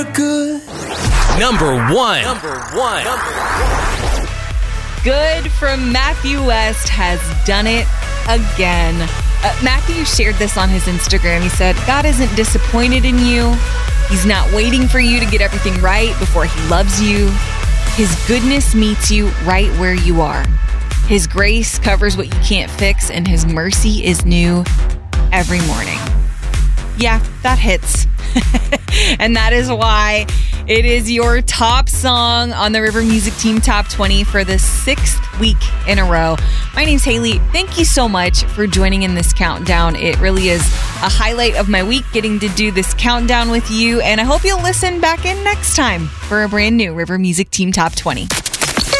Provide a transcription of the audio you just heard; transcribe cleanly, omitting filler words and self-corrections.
Good. Number one. Good from Matthew West has done it again. Matthew shared this on his Instagram. He said, God isn't disappointed in you. He's not waiting for you to get everything right before he loves you. His goodness meets you right where you are. His grace covers what you can't fix, and his mercy is new every morning. Yeah, that hits. And that is why it is your top song on the River Music Team Top 20 for the 6th week in a row. My name's Haley. Thank you so much for joining in this countdown. It really is a highlight of my week getting to do this countdown with you. And I hope you'll listen back in next time for a brand new River Music Team Top 20.